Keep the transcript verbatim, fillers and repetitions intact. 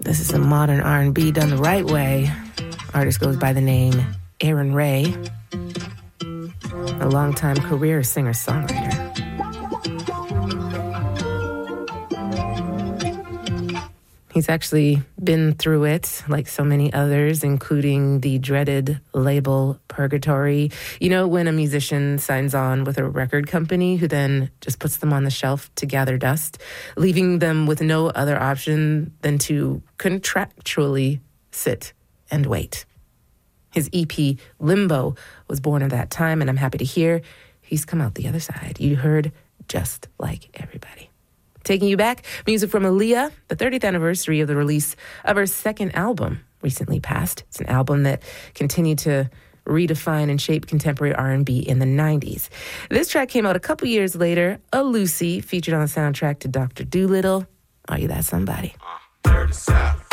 This is some modern R and B done the right way. Artist goes by the name Aaron Ray, a longtime career singer-songwriter. He's actually been through it, like so many others, including the dreaded label Purgatory. You know, when a musician signs on with a record company who then just puts them on the shelf to gather dust, leaving them with no other option than to contractually sit and wait. His E P, Limbo, was born at that time, and I'm happy to hear he's come out the other side. You heard Just Like Everybody. Taking you back, music from Aaliyah, the thirtieth anniversary of the release of her second album recently passed. It's an album that continued to redefine and shape contemporary R and B in the nineties. This track came out a couple years later, A Lucy, featured on the soundtrack to Doctor Dolittle. Are You That Somebody? Uh, dirty South.